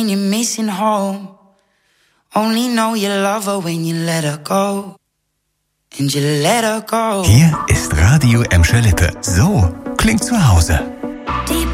You're missing home. Only know you love her when you let her go. And you let her go. Hier ist Radio Emscher Lippe. So klingt zu Hause.